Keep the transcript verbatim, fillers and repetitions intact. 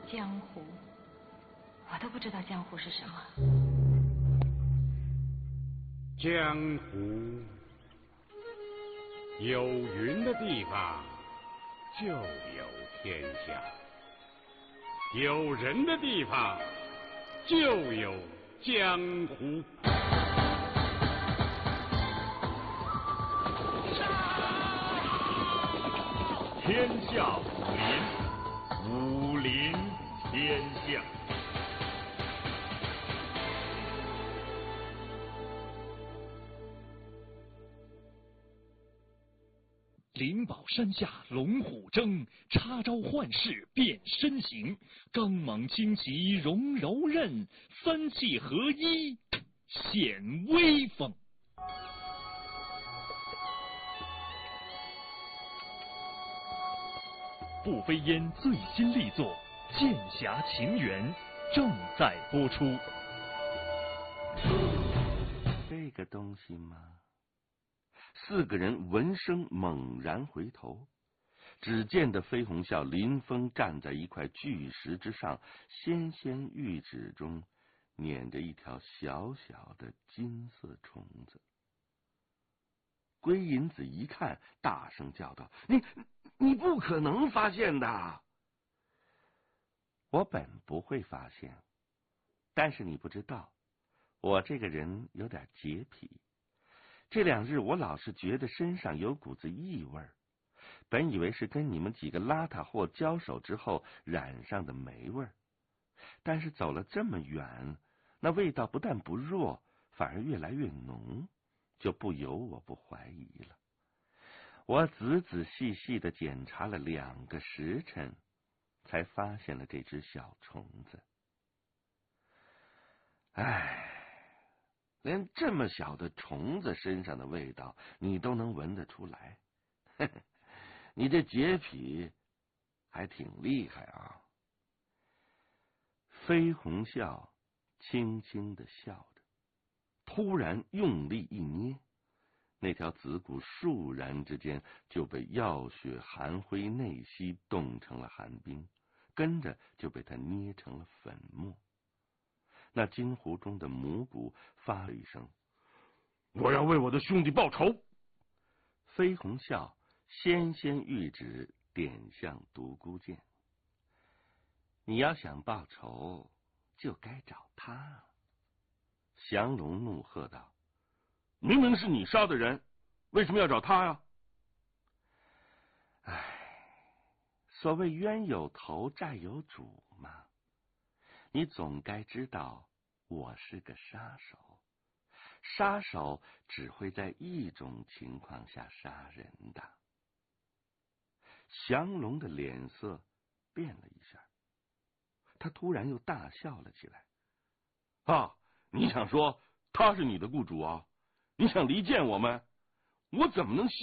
江湖，我都不知道江湖是什么。 江湖有云的地方就有天下，有人的地方就有江湖。 天下武林，武林天下。灵宝山下龙虎争，插招幻势变身形，刚猛轻骑荣柔刃，三气合一显威风。步飞烟最新力作《剑侠情缘》正在播出。 这个东西吗？四个人闻声猛然回头，只见得飞鸿啸林峰站在一块巨石之上，纤纤玉指中捻着一条小小的金色虫子。归隐子一看，大声叫道：“你你不可能发现的！”我本不会发现，但是你不知道，我这个人有点洁癖。这两日我老是觉得身上有股子异味，本以为是跟你们几个邋遢货交手之后染上的霉味，但是走了这么远，那味道不但不弱，反而越来越浓，就不由我不怀疑了。我仔仔细细的检查了两个时辰，才发现了这只小虫子。唉，连这么小的虫子身上的味道你都能闻得出来，呵呵，你这洁癖还挺厉害啊！飞鸿啸轻轻的笑着，突然用力一捏，那条子骨倏然之间就被药血寒灰内息冻成了寒冰，跟着就被他捏成了粉末。那金湖中的母骨发了一声：“我要为我的兄弟报仇！”飞鸿啸纤纤玉指点向独孤剑：“你要想报仇，就该找他。”降龙怒喝道：“明明是你杀的人，为什么要找他呀？”唉，所谓冤有头债有主嘛，你总该知道我是个杀手，杀手只会在一种情况下杀人的。降龙的脸色变了一下，他突然又大笑了起来：“啊，你想说他是你的雇主啊？你想离间我们？我怎么能